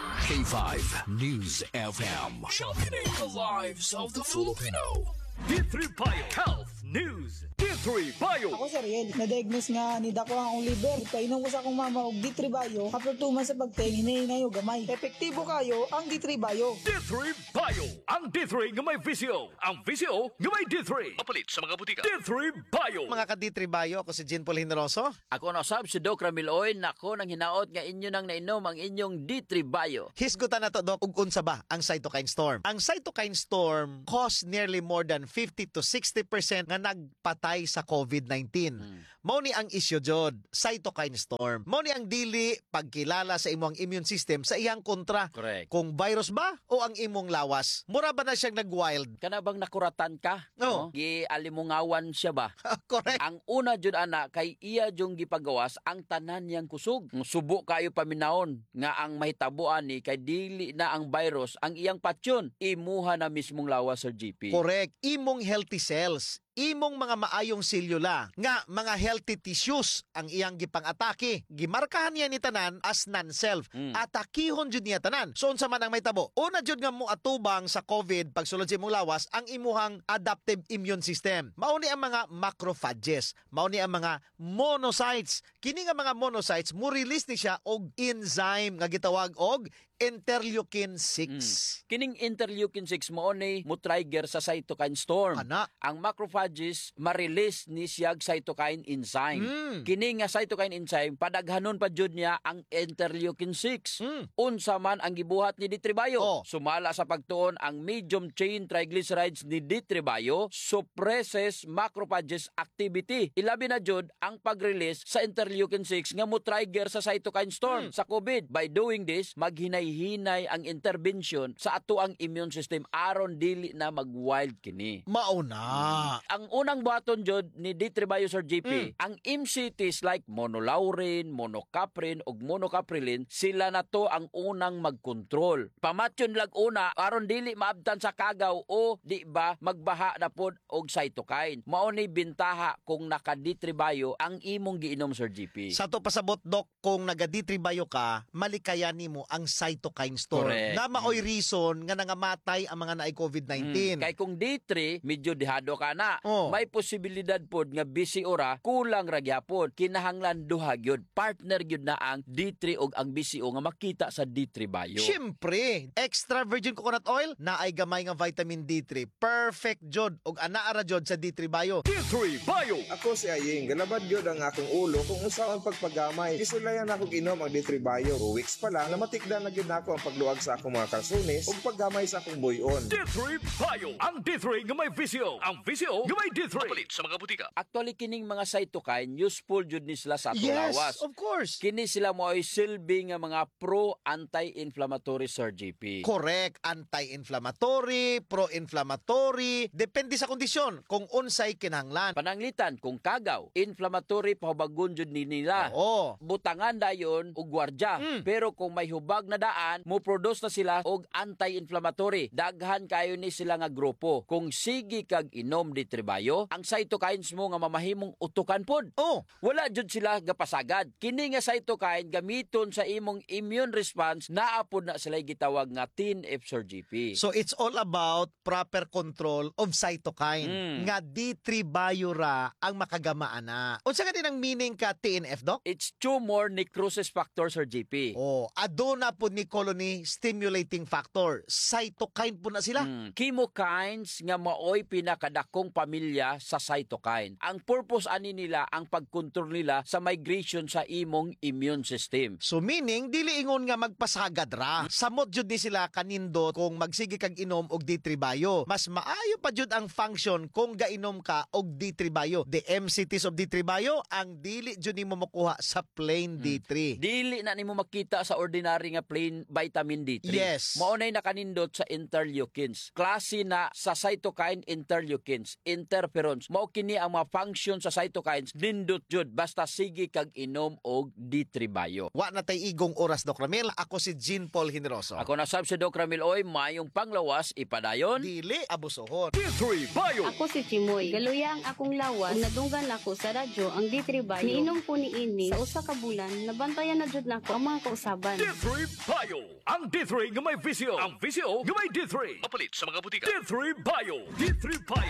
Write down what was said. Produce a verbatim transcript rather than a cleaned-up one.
K five News F M. Championing the lives of the Filipino. D three Bio Health News. D three Bio. Ako si Riel, na-diagnose nga ni dako ang liver. Kainom ko sa akong mama og D three Bio. After two months sa pagtingin ngayon gamay. Epektibo kayo ang D three Bio. D three Bio. Ang D three nga may V C O. Ang V C O nga may D three. Mapalit sa mga butika. D three Bio. Mga ka-D three Bio, ako si Jean Paul Generoso. Ako na sab si Doc Ramiloy, nako nang hinaot nga inyo nang nainom ang inyong D three Bio. Hisgutan na to, Doc, ug unsa ba ang cytokine storm? Ang cytokine storm cause nearly more than fifty to sixty percent nga nagpatay sa COVID nineteen. Hmm. Mao ni ang issue jod, cytokine storm. Mao ni ang dili pagkilala sa imong immune system sa iyang kontra. Correct. Kung virus ba o ang imong lawas. Mura ba na siyang nag-wild? Kana bang nakuratan ka? No. No? Gialimungawan siya ba? Correct. Ang una jud ana kay iya jung gipagawas ang tanan niyang kusog. Subo kayo paminahon nga ang mahitabuan ni kay dili na ang virus ang iyang patyon. Imuha na mismong lawas, Sir G P. Correct. Imong healthy cells, imong mga maayong selula nga mga healthy tissues ang iyang gipang-atake. Gimarkahan niya ni tanan as non-self. Mm. Atakihon jud niya tanan. So unsa man ang may tabo? Una jud nga mo atubang sa COVID pagsulod sa imong lawas ang imuhang adaptive immune system. Mao ni ang mga macrophages, mao ni ang mga monocytes. Kini nga mga monocytes mo release ni siya og enzyme nga gitawag og interleukin six. Mm. Kining interleukin six mo ni mo trigger sa cytokine storm. Ana. Ang macrophages ma-release ni siyag cytokine enzyme. Mm. Kini nga cytokine enzyme padaghanon pa jud niya ang interleukin six. Mm. Unsa man ang gibuhat ni D three Bio? Oh. Sumala sa pagtuon ang medium chain triglycerides ni D three Bio suppresses macrophages activity. Ilabi na jud ang pag-release sa interleukin six nga mo trigger sa cytokine storm Mm. sa COVID. By doing this, maghinay-hinay ang intervention sa ato ang immune system aron dili na mag-wild kini. Mao na. Ang unang buhaton jud ni D three Bio, Sir G P, Mm. ang M C Ts like monolaurin, monocaprin ug monocaprilin, sila na to ang unang mag-control. Pamatyon lag una aron dili maabtan sa kagaw o di ba magbaha na pod og cytokine. Mao ni bintaha kung naka D three Bio ang imong giinom, Sir G P. Sa to pasabot, Doc, kung naga-D three Bio ka, malikayan nimo ang cytokine storm. Correct. Na maoy reason nga nangamatay ang mga naay COVID nineteen. Mm. Kay kung D three, medyo dihado ka na. Oh. May posibilidad pod nga B C O ra, kulang ra gyapon. Kinahanglan duha gyud. Partner gyud na ang D three ug ang B C O nga makita sa D three Bio. Siyempre, extra virgin coconut oil na ay gamay nga vitamin D three. Perfect jod og anaa ra jod sa D three Bio. D three Bio. Ako si Aying, galabad yun ang akong ulo kung unsaon pagpagamay. Isulayan ako ginom ang D three Bio. Two weeks pa lang, namatikdan na yun ako ang pagluwag sa akong mga kalsunis ug paggamay sa akong buyon. D three Bio. Ang D three nga may V C O. Ang V C O nga may D three. Mapalit sa mga butika. Actually kining mga cytokine useful jud ni sila sa ato Yes, lawas. of course. Kini sila mo ay silbi nga mga pro-anti-inflammatory, Sir G P. Correct. Anti-inflammatory, pro-inflammatory, depende sa kondisyon kung unsay kinahanglan. Pananglitan kung kagaw, inflammatory pahubagon jud ni nila. Oo. Butangan dayon og gwardya. Mm. Pero kung may hubag na daan, mo produce na sila og anti-inflammatory. Daghan kayo ni sila nga grupo. Kung sige kag inom D three Bio, ang cytokines mo nga mamahimong utukan pod. Oh. Wala jud sila gapasagad. Kini nga cytokine gamiton sa imong immune response naa pod na sila gitawag nga T N F, Sir G P. So it's all about proper control of cytokine. Mm. Nga D three Bio ra ang makagamaan na. Unsa ka din ang meaning ka T N F, Doc? It's tumor necrosis factor, Sir G P. Oh, aduna po ni colony stimulating factor. Cytokine po na sila. Mm. Chemokines nga maoy pinakadakong pamilya sa cytokine. Ang purpose ani nila ang pagkontrol nila sa migration sa imong immune system. So meaning, dili ingon nga magpasagad ra. Samot jud ni sila kanindot kung magsige kag inom og D three Bio. Mas maayo pa jud ang function kung gainom ka og D three Bio. The M C Ts of D three Bio ang dili jud nimo makuha sa plain D three. Dili na nimo makita sa ordinary nga plain vitamin D three. Yes. Maunay nakanindot sa interleukins. Klase na sa cytokine interleukins. interferons. Mao kini ang mga function sa cytokines nindot jud basta sige kag inom og D three Bio. Wa na tay igong oras, Doc Ramil. Ako si Jean Paul Generoso. Ako na sab si Doc Ramil Oy, mayong panglawas ipadayon. Dili abusohon. D three Bio. Ako si Chimoy. Galuya ang akong lawas. Ug nadunggan ako sa radyo ang D three Bio. Niinom ko ni ini sa usa ka bulan. Nabantayan na jud nako ang mga kausaban. D three Bio. Ang D three nga may visyo. Ang visyo nga may D three. Mapalit sa mga butika. D three Bio. D three Bio.